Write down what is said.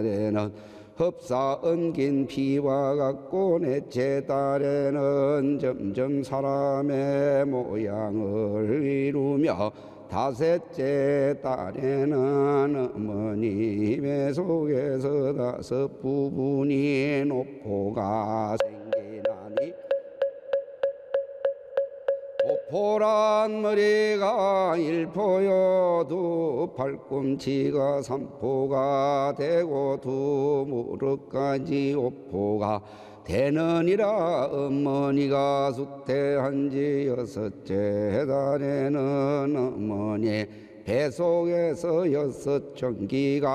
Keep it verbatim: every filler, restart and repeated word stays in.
달에는 흡사 엉긴 피와 같고 넷째 달에는 점점 사람의 모양을 이루며 다섯째 달에는 어머님의 속에서 다섯 부분이 노포가 생기나니 오포란 머리가 일포여 두 팔꿈치가 삼포가 되고 두 무릎까지 오포가 되느니라. 어머니가 숙태한 지 여섯째 달에는 어머니 뱃속에서 여섯 전기가